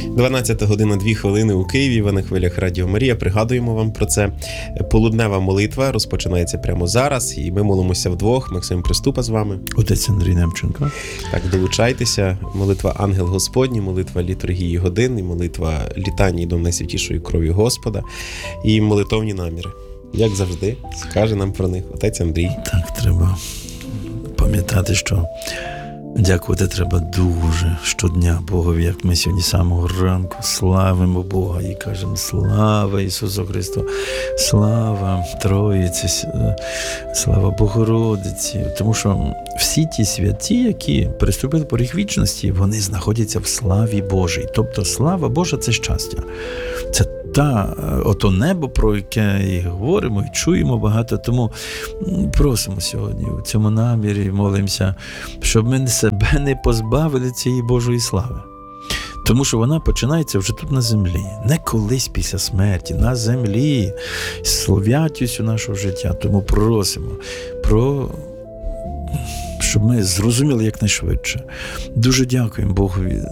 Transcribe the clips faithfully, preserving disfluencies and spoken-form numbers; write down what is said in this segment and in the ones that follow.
дванадцята година дві хвилини у Києві, ви на хвилях Радіо Марія. Пригадуємо вам про це. Полуднева молитва розпочинається прямо зараз, і ми молимося вдвох. Максим Приступа з вами. Отець Андрій Немченко. Так, долучайтеся. Молитва Ангел Господній, молитва літургії годин, і молитва літаній до найсвятішої крові Господа, і молитовні наміри. Як завжди, скаже нам про них отець Андрій. Так, треба пам'ятати, що дякувати треба дуже щодня Богові, як ми сьогодні з самого ранку славимо Бога і кажемо слава Ісусу Христу, слава Троїці, слава Богородиці. Тому що всі ті святі, які приступили поріг вічності, вони знаходяться в славі Божій. Тобто слава Божа – це щастя. Це та, ото небо, про яке і говоримо, і чуємо багато. Тому просимо сьогодні в цьому намірі, молимося, щоб ми себе не позбавили цієї Божої слави. Тому що вона починається вже тут на землі. Не колись після смерті, на землі, святістю нашого життя. Тому просимо про... щоб ми зрозуміли якнайшвидше. Дуже дякуємо Богові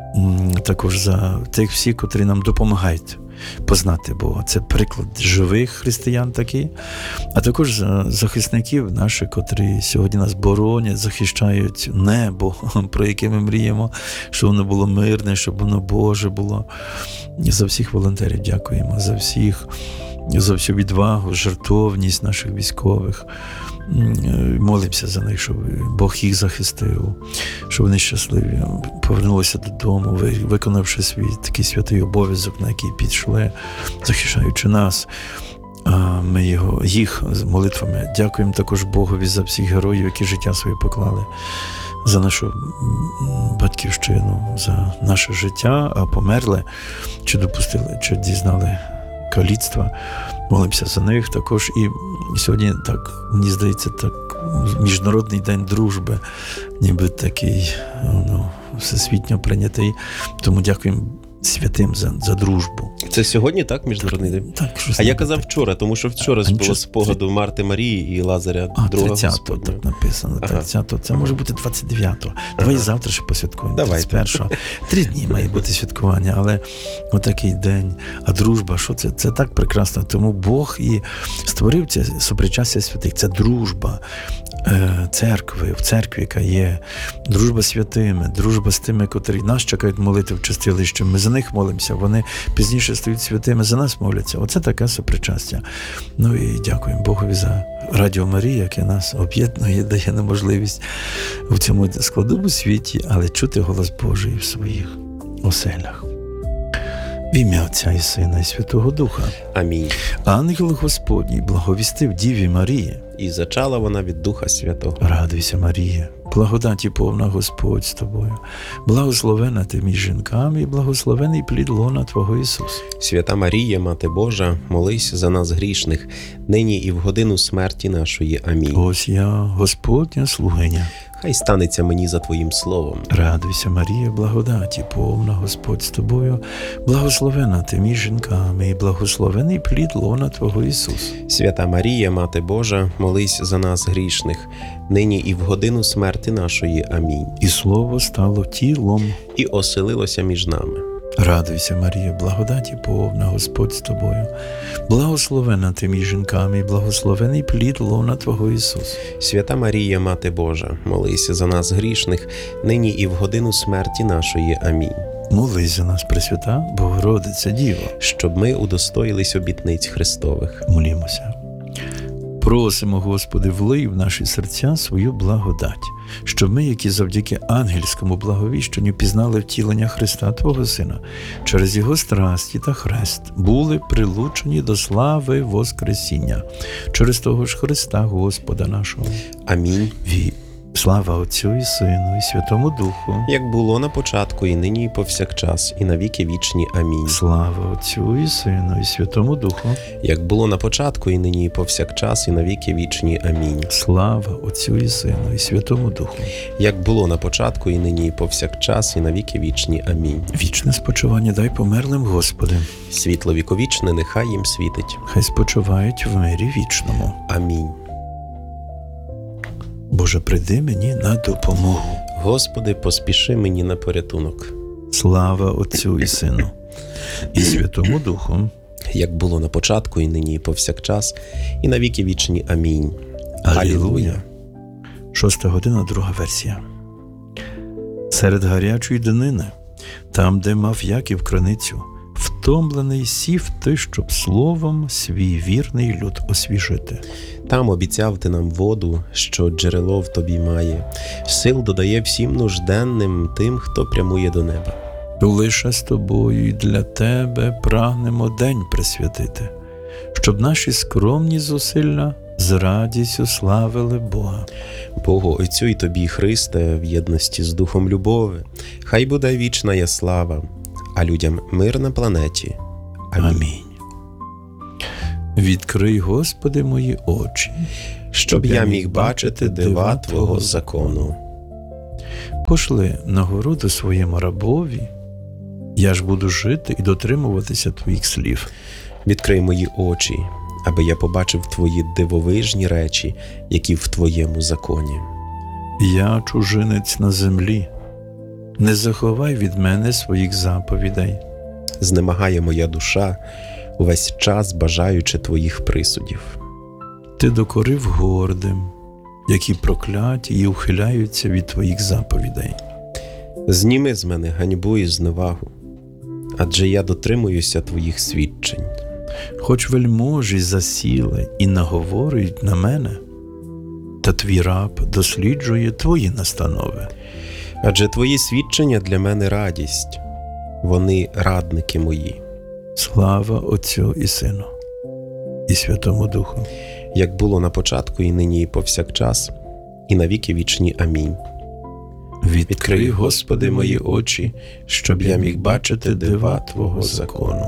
також за тих всіх, котрі нам допомагають познати Бога. Це приклад живих християн такий, а також за захисників наших, котрі сьогодні нас боронять, захищають небо, про яке ми мріємо, щоб воно було мирне, щоб воно Боже було. І за всіх волонтерів дякуємо, за всіх, за всю відвагу, жертовність наших військових. Молимося за них, щоб Бог їх захистив, щоб вони щасливі повернулися додому, виконавши свій такий святий обов'язок, на який підійшли, захищаючи нас. Ми його, їх з молитвами дякуємо також Богові за всіх героїв, які життя своє поклали, за нашу батьківщину, за наше життя, а померли, чи допустили, чи дізнали каліцтва. Молимося за них також. І сьогодні, так, мені здається, так, Міжнародний день дружби, ніби такий, ну, всесвітньо прийнятий. Тому дякуємо святим за, за дружбу. Це сьогодні, так, Міжнародний день? Так, а я казав вчора, тому що вчора ж було спогаду Марти Марії і Лазаря а, другого тридцятого, так написано, ага. тридцятого. Це може бути двадцять дев'ятого. Давай ага. завтра ще посвяткуємо, тридцять першого. Три дні має бути святкування, але отакий день. А дружба, що це? Це так прекрасно. Тому Бог і створив це сопричастя святих. Це дружба церкви, в церкві, яка є, дружба з святими, дружба з тими, котрі нас чекають молити в чистилищі. Ми за них молимося, вони пізніше стають святими, за нас моляться. Оце таке сопричастя. Ну і дякуємо Богові за Радіо Марія, яке нас об'єднує, дає нам можливість в цьому складному світі, але чути голос Божий в своїх оселях. В ім'я Отця і Сина і Святого Духа. Амінь. Ангел Господній благовістив Діві Марії. І зачала вона від Духа Святого. Радуйся, Марія, благодаті повна Господь з тобою. Благословена ти між жінками, і благословений плід лона Твого Ісус. Свята Марія, Мати Божа, молись за нас грішних, нині і в годину смерті нашої. Амінь. Ось я, Господня слугиня. Хай станеться мені за Твоїм словом. Радуйся, Марія, благодаті повна Господь з тобою. Благословена ти між жінками, і благословений плід лона Твого Ісус. Свята Марія, Мати Божа, молись за нас грішних, нині і в годину смерти нашої. Амінь. І слово стало тілом. І оселилося між нами. Радуйся, Марія, благодаті повна Господь з тобою. Благословена ти між жінками, і благословений плід лона Твого Ісус. Свята Марія, Мати Божа, молись за нас грішних, нині і в годину смерті нашої. Амінь. Молись за нас, Пресвята Богородиця Діво, щоб ми удостоїлись обітниць Христових. Молімося. Просимо, Господи, влий в наші серця свою благодать, щоб ми, які завдяки ангельському благовіщенню пізнали втілення Христа, Твого Сина, через Його страсті та хрест, були прилучені до слави Воскресіння, через того ж Христа Господа нашого. Амінь. Ві... Слава Отцю і Сину, і Святому Духу. Як було на початку, і нині, і повсякчас, і на віки вічні. Амінь. Слава Отцю і Сину, і Святому Духу. Як було на початку, і нині, і повсякчас, і на віки вічні. Амінь. Слава Отцю і Сину, і Святому Духу. Як було на початку, і нині, і повсякчас, і на віки вічні. Амінь. Вічне спочивання дай померлим, Господи. Світло віковічне нехай їм світить. Хай спочивають в мирі вічному. Амінь. Боже, прийди мені на допомогу. Господи, поспіши мені на порятунок. Слава Отцю і Сину, і Святому Духу. Як було на початку, і нині, і повсякчас, і на віки вічні. Амінь. Алілуя. Шоста година, друга версія. Серед гарячої днини, там, де мав Яків криницю, втомлений сів ти, щоб словом свій вірний люд освіжити. Там обіцяв ти нам воду, що джерело в тобі має, сил додає всім нужденним тим, хто прямує до неба. Лише з тобою і для тебе прагнемо день присвятити, щоб наші скромні зусилля з радістю славили Бога. Богу Отцю і тобі, Христе, в єдності з Духом любови, хай буде вічна є слава, а людям мир на планеті. Амінь. Амінь. Відкрий, Господи, мої очі, Щоб я міг бачити дива Твого закону. Пошли нагороду своєму рабові, я ж буду жити і дотримуватися Твоїх слів. Відкрий мої очі, аби я побачив Твої дивовижні речі, які в Твоєму законі. Я чужинець на землі, не заховай від мене своїх заповідей. Знемагає моя душа, увесь час бажаючи Твоїх присудів. Ти докорив гордим, які прокляті і ухиляються від Твоїх заповідей. Зніми з мене ганьбу і зневагу, адже я дотримуюся Твоїх свідчень. Хоч вельможі засіли і наговорюють на мене, та твій раб досліджує Твої настанови. Адже Твої свідчення для мене радість, вони радники мої. Слава Отцю і Сину, і Святому Духу. Як було на початку, і нині, і повсякчас, і на віки вічні. Амінь. Відкрий, Господи, мої очі, щоб я міг бачити дива Твого закону.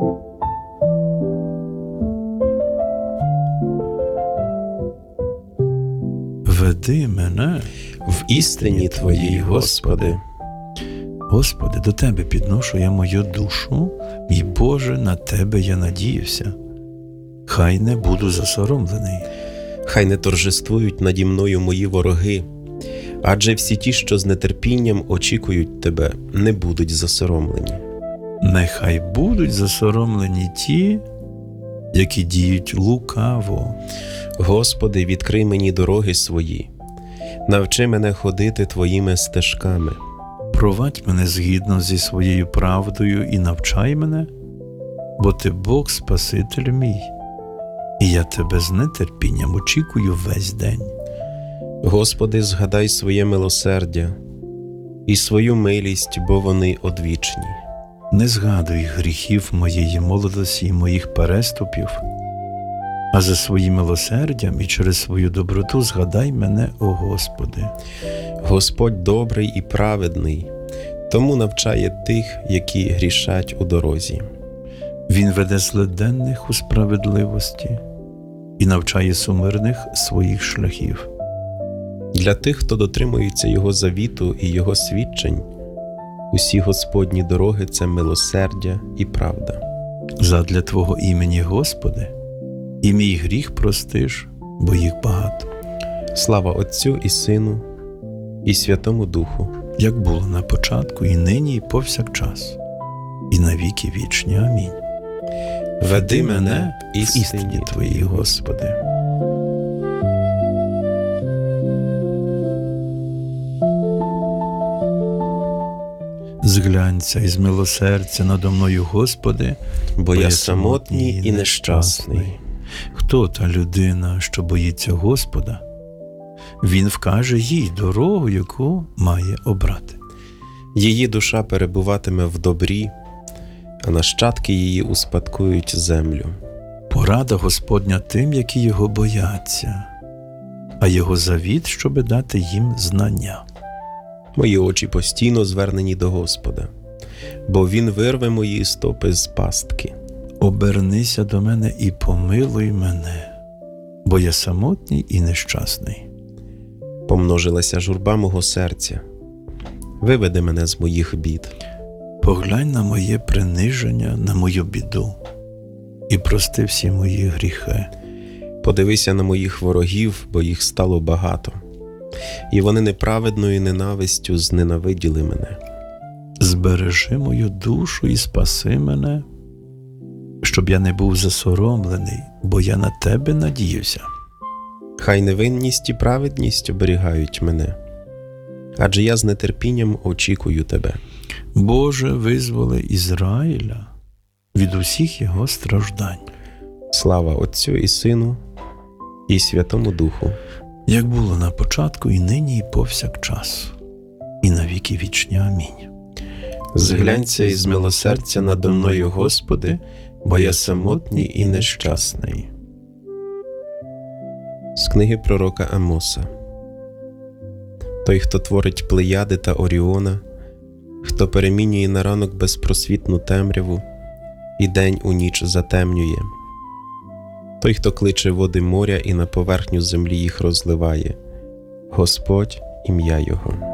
Веди мене В істині Твоїй, Господи. Господи, до Тебе підношу я мою душу, мій Боже, на Тебе я надіюся. Хай не буду засоромлений. Хай не торжествують наді мною мої вороги, адже всі ті, що з нетерпінням очікують Тебе, не будуть засоромлені. Нехай будуть засоромлені ті, які діють лукаво. Господи, відкрий мені дороги свої, навчи мене ходити Твоїми стежками. Провадь мене згідно зі своєю правдою і навчай мене, бо Ти Бог Спаситель мій, і я Тебе з нетерпінням очікую весь день. Господи, згадай своє милосердя і свою милість, бо вони одвічні. Не згадуй гріхів моєї молодості і моїх переступів, а за своїм милосердям і через свою доброту згадай мене, о Господи. Господь добрий і праведний, тому навчає тих, які грішать у дорозі. Він веде злиденних у справедливості і навчає сумирних своїх шляхів. Для тих, хто дотримується Його завіту і Його свідчень, усі Господні дороги – це милосердя і правда. Задля Твого імені, Господи, і мій гріх простиш, бо їх багато. Слава Отцю і Сину, і Святому Духу, як було на початку, і нині, і повсякчас, і на віки вічні. Амінь. веди мене в в істині істині Твоїй, Господи. Зглянься із милосердя надо мною, Господи, бо я самотній і нещасний. Хто та людина, що боїться Господа? Він вкаже їй дорогу, яку має обрати. Її душа перебуватиме в добрі, а нащадки її успадкують землю. Порада Господня тим, які його бояться, а його завіт, щоби дати їм знання. Мої очі постійно звернені до Господа, бо Він вирве мої стопи з пастки. Обернися до мене і помилуй мене, бо я самотній і нещасний. Помножилася журба мого серця. Виведи мене з моїх бід. Поглянь на моє приниження, на мою біду, і прости всі мої гріхи. Подивися на моїх ворогів, бо їх стало багато, і вони неправедною ненавистю зненавиділи мене. збережи мою душу і спаси мене, щоб я не був засоромлений, бо я на тебе надіюся. Хай невинність і праведність оберігають мене, адже я з нетерпінням очікую тебе. Боже, визволи Ізраїля від усіх його страждань. Слава Отцю і Сину, і Святому Духу, Як було на початку, і нині, і повсякчас, і на віки вічні. Амінь. зглянься із милосердя надо мною, Господи, бо я самотній і нещасний. З книги пророка Амоса. Той, хто творить Плеяди та Оріона, хто перемінює на ранок безпросвітну темряву і день у ніч затемнює, той, хто кличе води моря і на поверхню землі їх розливає, Господь ім'я Його.